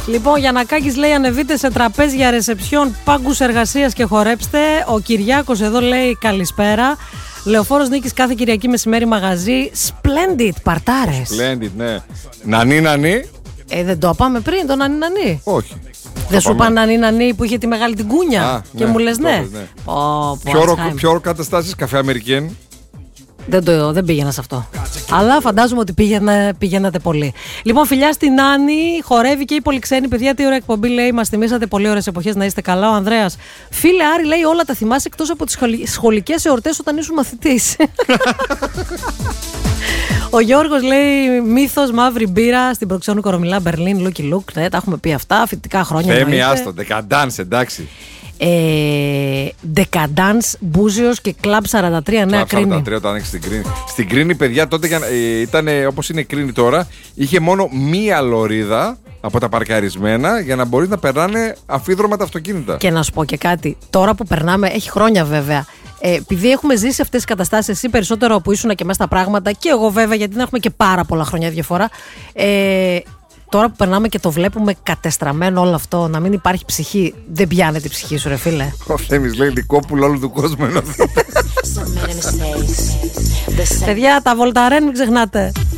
Λοιπόν, Γιαννακάκης λέει: ανεβείτε σε τραπέζι για ρεσεψιόν, πάγκους εργασίας και χορέψτε. Ο Κυριάκος εδώ λέει: καλησπέρα. Λεωφόρος Νίκης κάθε Κυριακή μεσημέρι μαγαζί. Splendid, παρτάρες. Splendid, ναι. Νανί. Δεν το πάμε πριν, το νανί. Όχι. Δεν σου είπαν νανί που είχε τη μεγάλη την κούνια και μου λες ναι. Ποιο καταστάσεις, καφέ Αμερικέν. Δεν πήγαινα σε αυτό. Αλλά φαντάζομαι ότι πηγαίνατε πολύ. Λοιπόν, φιλιά στην Νάνη, χορεύει και η Πολυξένη. Παιδιά, τι ωραία εκπομπή λέει. Μας θυμήσατε πολύ ωραίες εποχές, να είστε καλά. Ο Ανδρέας. Φίλε Άρη, λέει όλα τα θυμάσαι εκτός από τις σχολικές εορτές όταν ήσουν μαθητής. Ο Γιώργος λέει: μύθος, μαύρη μπύρα στην Προξενού Κορομιλά, Μπερλίν, Λούκι Λουκ. Ναι, τα έχουμε πει αυτά. Φοιτητικά χρόνια. Θέμη, άστο, Decadence, εντάξει. Decadence, Μπούζιος και Club 43, Νέα Κρίνη. 43 όταν έχεις στην Κρίνη. Στην Κρίνη, παιδιά, τότε ήταν όπως είναι η Κρίνη τώρα. Είχε μόνο μία λωρίδα από τα παρκαρισμένα για να μπορείς να περνάνε αφίδρομα τα αυτοκίνητα. Και να σου πω και κάτι. Τώρα που περνάμε, έχει χρόνια βέβαια. Επειδή έχουμε ζήσει αυτές τις καταστάσεις, εσύ περισσότερο που ήσουν και μέσα στα πράγματα, και εγώ βέβαια, γιατί δεν έχουμε και πάρα πολλά χρόνια διαφορά. Τώρα που περνάμε και το βλέπουμε κατεστραμμένο όλο αυτό, να μην υπάρχει ψυχή, δεν πιάνεται η ψυχή σου, ρε φίλε. Ο Θέμης λέει: Λυκόπουλο όλου του κόσμου. Παιδιά, τα Βολταρέν μην ξεχνάτε.